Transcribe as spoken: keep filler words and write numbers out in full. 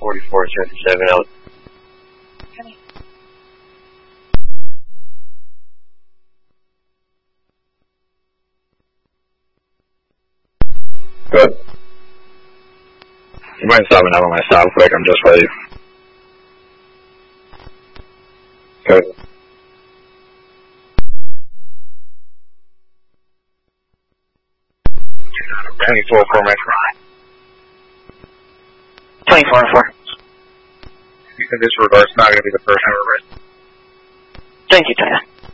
forty-four seventy-seven out. Good. You mind stopping up on my stop quick? I'm just ready. Good. twenty-four four, Metro. twenty-four four. You can disregard, it's not going to be the first time we're ready. Thank you, Tyler.